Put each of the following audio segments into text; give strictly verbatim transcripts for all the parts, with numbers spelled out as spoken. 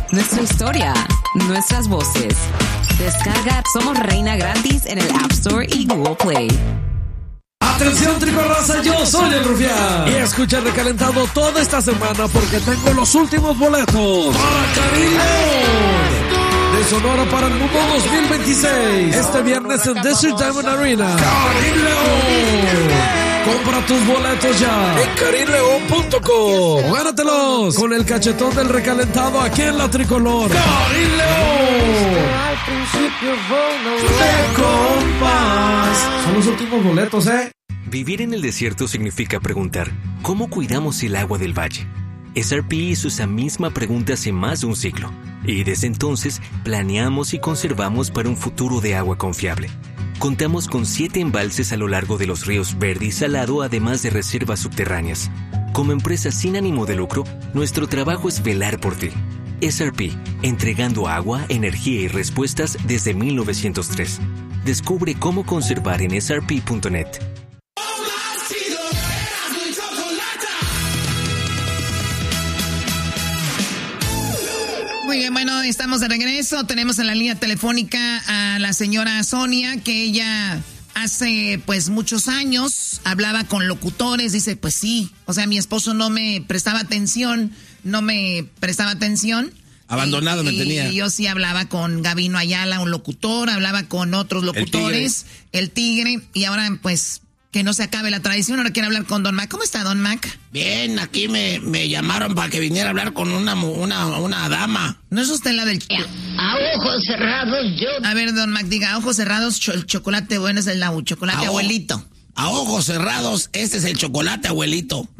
nuestra historia, nuestras voces. Descarga Somos Reina gratis en el App Store y Google Play. Atención, tricorraza, yo soy el Rufián. Y escucha Recalentado toda esta semana porque tengo los últimos boletos para Karim León de Sonora para el Mundo dos mil veintiséis. Este viernes en Desert Diamond Arena. Karim León. Compra tus boletos ya en karim león punto com. O gánatelos con el cachetón del Recalentado aquí en la Tricolor. Karim León. De compas. Son los últimos boletos, ¿eh? Vivir en el desierto significa preguntar, ¿cómo cuidamos el agua del valle? S R P hizo esa misma pregunta hace más de un siglo, y desde entonces planeamos y conservamos para un futuro de agua confiable. Contamos con siete embalses a lo largo de los ríos Verde y Salado, además de reservas subterráneas. Como empresa sin ánimo de lucro, nuestro trabajo es velar por ti. S R P, entregando agua, energía y respuestas desde mil novecientos tres. Descubre cómo conservar en S R P punto net. Muy bien, bueno, estamos de regreso. Tenemos en la línea telefónica a la señora Sonia, que ella hace pues muchos años hablaba con locutores. Dice, pues sí, o sea, mi esposo no me prestaba atención, no me prestaba atención. Abandonado y, me tenía. Y yo sí hablaba con Gabino Ayala, un locutor, hablaba con otros locutores, el tigre, el tigre y ahora pues que no se acabe la tradición. Ahora quiero hablar con Don Mac. ¿Cómo está, Don Mac? Bien, aquí me, me llamaron para que viniera a hablar con una, una, una dama. ¿No es usted la del... A ojos cerrados yo... A ver, Don Mac, diga, a ojos cerrados, cho- el chocolate bueno es el lau, chocolate a abuelito. O- a ojos cerrados, este es el chocolate abuelito.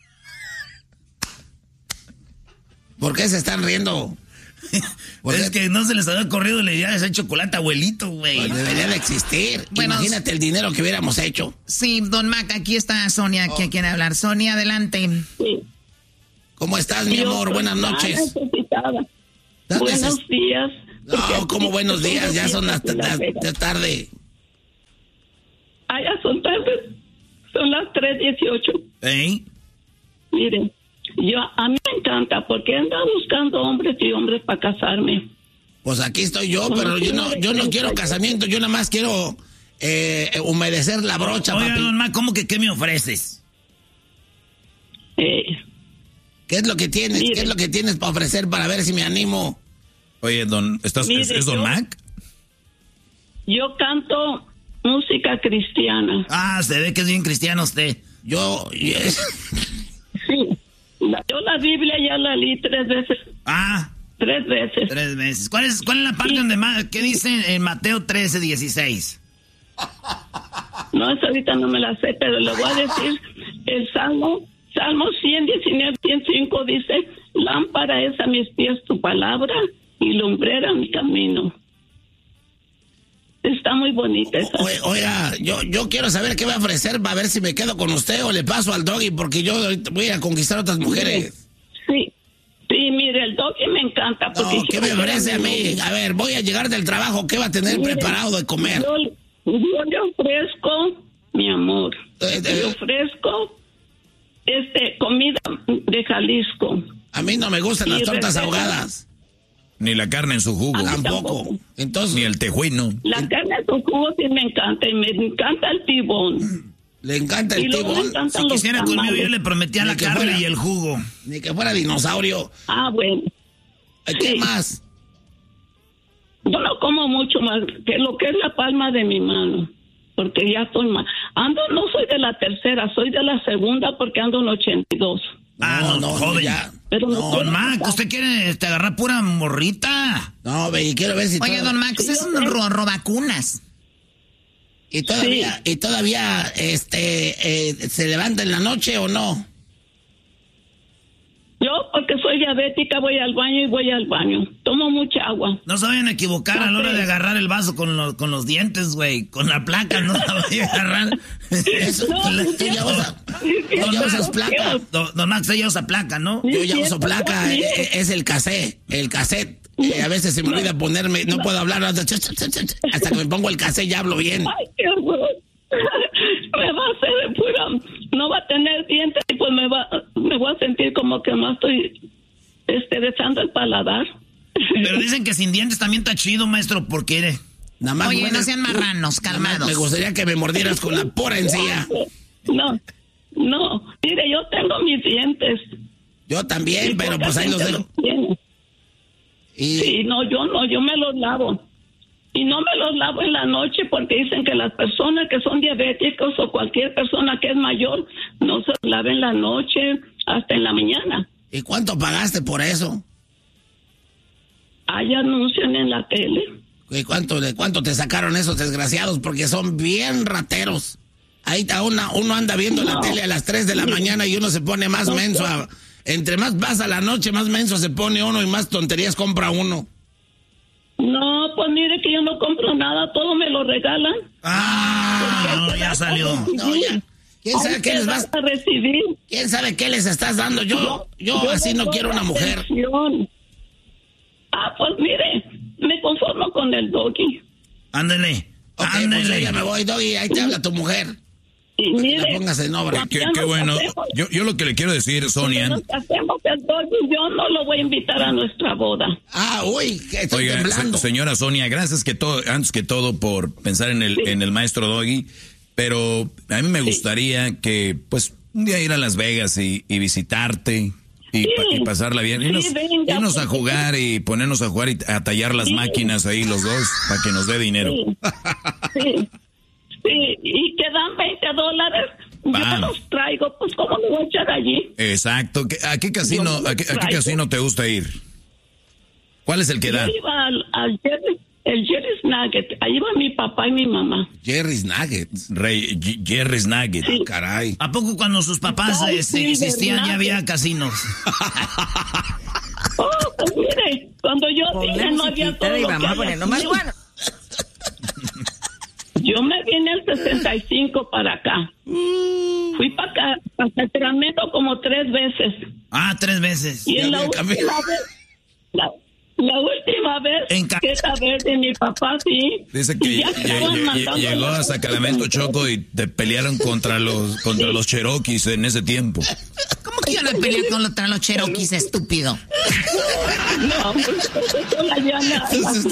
¿Por qué se están riendo? Es que no se les había corrido la idea de hacer chocolate abuelito, güey. Pues debería de existir. Bueno, imagínate el dinero que hubiéramos hecho. Sí, Don Mac, aquí está Sonia, oh. que quiere hablar. Sonia, adelante. Sí. ¿Cómo estás, mi Yo amor? Buenas noches. Buenos neces- días. No, ¿cómo buenos días? Ya son las, las, las tarde. Ah, ya son tarde. Son las tres dieciocho. ¿Eh? Miren. Yo, a mí me encanta porque ando buscando hombres y hombres para casarme. Pues aquí estoy yo, pero yo no, yo no quiero casamiento, yo nada más quiero eh, humedecer la brocha, Oiga, papi. Don Mac, ¿cómo que qué me ofreces? Eh, ¿Qué es lo que tienes? Mire. ¿Qué es lo que tienes para ofrecer para ver si me animo? Oye, Don, ¿estás, Mire, ¿es, es Don yo, Mac? Yo canto música cristiana. Ah, se ve que es bien cristiano usted. Yo... Yes. Sí. Yo la Biblia ya la leí tres veces. Ah. Tres veces. Tres veces. ¿Cuál es, cuál es la parte sí. donde más, qué dice en Mateo trece, dieciséis? No, esa ahorita no me la sé, pero le voy a decir el Salmo, Salmo cien diecinueve, ciento cinco dice, lámpara es a mis pies tu palabra y lumbrera mi camino. Está muy bonita esa. O, oiga, yo, yo quiero saber qué va a ofrecer para ver si me quedo con usted o le paso al Doggy, porque yo voy a conquistar a otras mujeres. Sí, sí, mire, el Doggy me encanta. Porque no, ¿qué me ofrece a mí? A ver, voy a llegar del trabajo, ¿qué va a tener mire, preparado de comer? Yo, yo le ofrezco, mi amor, eh, eh, le ofrezco este comida de Jalisco. A mí no me gustan las tortas ahogadas. Ni la carne en su jugo. Tampoco. tampoco. Entonces, ni el tejuino. La carne en su jugo sí me encanta. Y me encanta el tibón. Le encanta el tibón. Si quisiera conmigo, yo le prometía ni la carne fuera, y el jugo. Ni que fuera dinosaurio. Ah, bueno. ¿Qué sí. más? Yo no como mucho más que lo que es la palma de mi mano. Porque ya estoy más. Ando, no soy de la tercera, soy de la segunda porque ando en ochenta y dos. Ah, no, no, joven. Ya. Pero no, don Mac, ¿usted quiere este, agarrar pura morrita? No, ve, quiero ver si... Oye, todo... don Mac, usted es un ro robacunas. ¿Y todavía, sí. y todavía este, eh, se levanta en la noche o no? Yo, porque soy diabética, voy al baño y voy al baño. Tomo mucha agua. No se vayan a equivocar a la hora de agarrar el vaso con, lo, con los dientes, güey. Con la placa no la vayan a agarrar. Eso, no, la, tú ya usas, tú ya usas placa. Don, don Max, ella usa placa, ¿no? Yo ya uso placa, es, es el cassette, el cassette. Eh, a veces se me olvida ponerme, no puedo hablar hasta, hasta que me pongo el cassette y hablo bien. Ay, qué horror. Me va a hacer de pura, no va a tener dientes y pues me va, me voy a sentir como que más estoy este, besando el paladar. Pero dicen que sin dientes también está chido, maestro, porque... Nada más Oye, muere, no sean marranos, calmados. Me gustaría que me mordieras con la pura encía. No, no, mire, yo tengo mis dientes. Yo también, pero pues ahí los dejo. Y... Sí, no, yo no, yo me los lavo. Y no me los lavo en la noche porque dicen que las personas que son diabéticos o cualquier persona que es mayor no se los lava en la noche hasta en la mañana. ¿Y cuánto pagaste por eso? Hay anuncian en la tele. ¿Y cuánto, de cuánto te sacaron esos desgraciados? Porque son bien rateros. Ahí está una, uno anda viendo no. la tele a las tres de la mañana y uno se pone más no, menso. A, entre más pasa la noche, más menso se pone uno y más tonterías compra uno. No, pues mire que yo no compro nada, todo me lo regalan. Ah, no, ya salió. No, ya. ¿Quién sabe qué les vas a recibir? ¿Quién sabe qué les estás dando? Yo, yo, yo, yo así no quiero una mujer. Atención. Ah, pues mire, me conformo con el Doggy. Ándale, okay, ándale. Pues ya me voy, Doggy, ahí te habla tu mujer. Y mire, la pongas en obra. Qué, qué bueno. Yo, yo lo que le quiero decir, Sonia. Nos hacemos el Doggy, yo no lo voy a invitar a nuestra boda. Ah, uy, que estoy Oiga, temblando. Se, señora Sonia, gracias que todo, antes que todo por pensar en el, sí. en el maestro Doggy. Pero a mí me gustaría sí. que, pues, un día ir a Las Vegas y, y visitarte y, sí. pa, y pasarla bien. Irnos, sí, venga, irnos a jugar y ponernos a jugar y a tallar las sí. máquinas ahí los dos para que nos dé dinero. Sí, sí, sí. Y quedan veinte dólares. Yo te los traigo, pues, ¿cómo me voy a echar allí? Exacto. ¿A qué casino, a qué, a qué casino te gusta ir? ¿Cuál es el que da? Yo iba al, al Jerry. El Jerry's Nugget, ahí va mi papá y mi mamá. Jerry's Nuggets. Rey, Jerry's Nugget, sí. Caray. ¿A poco cuando sus papás no, este, sí, existían ya había casinos? Oh, pues mire, cuando yo vine no había todo lo que hay aquí. Yo me vine el sesenta y cinco para acá. Fui para acá, para Sacramento como tres veces. Ah, tres veces. Y en la última vez... La, La última vez en ca- que saber de mi papá, sí. Dice que ll- llegó a Sacramento, Choco, y te pelearon contra los contra sí. los Cherokees en ese tiempo. ¿Cómo que iban a pelear contra los Cherokees, estúpido? No, pues eso la llana.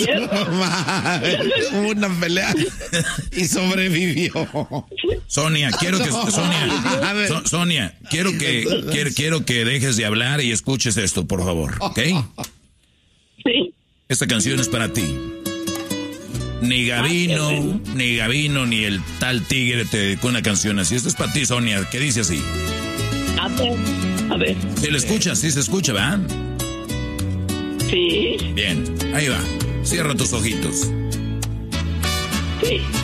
Hubo una pelea y sobrevivió. Sonia, quiero que Sonia, so, Sonia, quiero que quiero, quiero que dejes de hablar y escuches esto, por favor, ¿ok? Sí. Esta canción es para ti. Ni Gavino, ah, bueno. ni Gavino, ni el tal tigre te dedicó una canción así. Esto es para ti, Sonia, que dice así. A ver, a ver. ¿Sí le escuchas? Sí se escucha, ¿verdad? Sí. Bien, ahí va. Cierra tus ojitos. Sí.